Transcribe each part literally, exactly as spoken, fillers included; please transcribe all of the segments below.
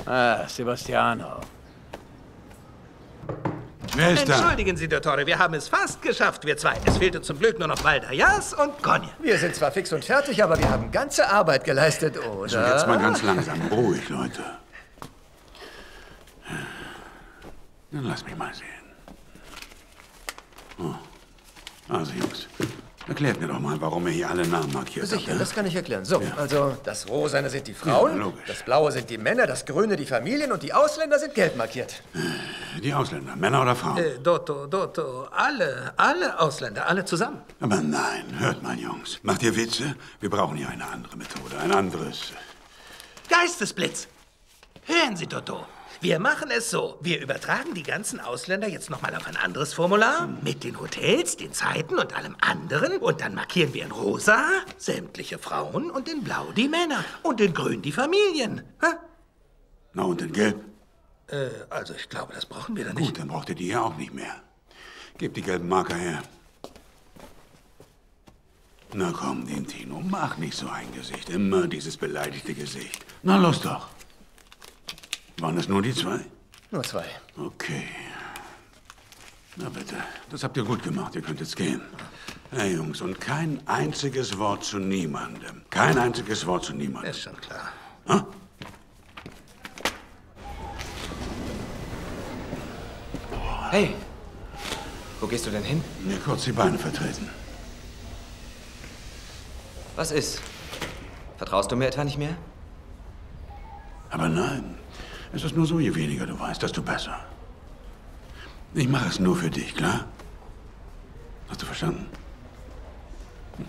Ah, Sebastiano. Wer ist da? Entschuldigen Sie, Dottore, wir haben es fast geschafft, wir zwei. Es fehlte zum Glück nur noch Valdayas und Conja. Wir sind zwar fix und fertig, aber wir haben ganze Arbeit geleistet, oder? So, jetzt mal ganz langsam. Ruhig, Leute. Dann lass mich mal sehen. Oh. Also, Jungs, erklärt mir doch mal, warum ihr hier alle Namen markiert Sicher, habt. Ja? das kann ich erklären. So, Ja. also das Rosane sind die Frauen, Ja, logisch. das Blaue sind die Männer, das Grüne die Familien und die Ausländer sind gelb markiert. Die Ausländer, Männer oder Frauen? Äh, Dotto, Dotto, alle, alle Ausländer, alle zusammen. Aber nein, hört mal, Jungs. Macht ihr Witze? Wir brauchen hier eine andere Methode, ein anderes... Geistesblitz! Hören Sie, Dotto. Wir machen es so. Wir übertragen die ganzen Ausländer jetzt nochmal auf ein anderes Formular mit den Hotels, den Zeiten und allem anderen. Und dann markieren wir in rosa sämtliche Frauen und in blau die Männer und in grün die Familien. Ha? Na, und in gelb? Äh, also ich glaube, das brauchen wir dann nicht. Gut, dann braucht ihr die ja auch nicht mehr. Gebt die gelben Marker her. Na komm, Dintino, mach nicht so ein Gesicht. Immer dieses beleidigte Gesicht. Na, los doch. Waren es nur die zwei? Nur zwei. Okay. Na bitte, das habt ihr gut gemacht. Ihr könnt jetzt gehen. Hey, Jungs, und kein einziges Wort zu niemandem. Kein einziges Wort zu niemandem. Ist schon klar. Ha? Hey, wo gehst du denn hin? Mir kurz die Beine vertreten. Was ist? Vertraust du mir etwa nicht mehr? Aber nein, es ist nur so, je weniger du weißt, desto besser. Ich mache es nur für dich, klar? Hast du verstanden? Hm.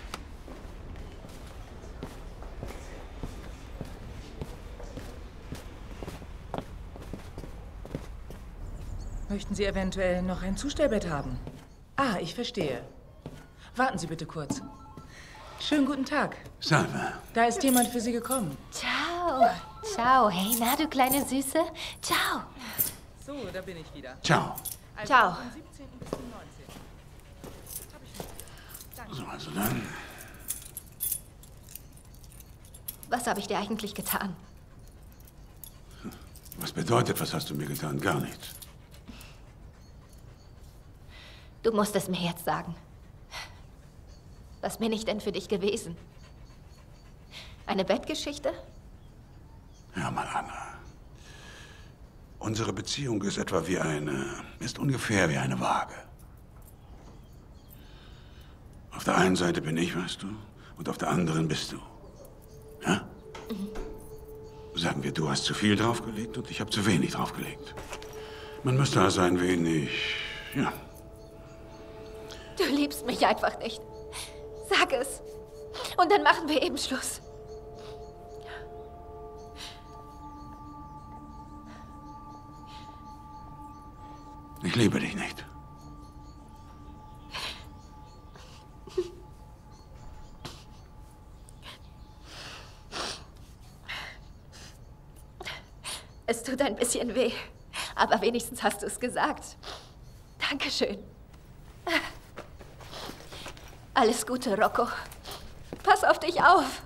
Möchten Sie eventuell noch ein Zustellbett haben? Ah, ich verstehe. Warten Sie bitte kurz. Schönen guten Tag. Salve. Da ist jemand für Sie gekommen. Ciao. Ciao. Hey, na, du kleine Süße. Ciao. So, da bin ich wieder. Ciao. Also Ciao. vom siebzehnten bis zum neunzehnten So, also dann. Was habe ich dir eigentlich getan? Was bedeutet, was hast du mir getan? Gar nichts. Du musst es mir jetzt sagen. Was bin ich denn für dich gewesen? Eine Bettgeschichte? Hör mal, Anna. Unsere Beziehung ist etwa wie eine, ist ungefähr wie eine Waage. Auf der einen Seite bin ich, weißt du, und auf der anderen bist du. Ja? Mhm. Sagen wir, du hast zu viel draufgelegt und ich habe zu wenig draufgelegt. Man müsste also ein wenig, ja. Du liebst mich einfach nicht. Sag es. Und dann machen wir eben Schluss. Ich liebe dich nicht. Es tut ein bisschen weh, aber wenigstens hast du es gesagt. Dankeschön. Alles Gute, Rocco. Pass auf dich auf.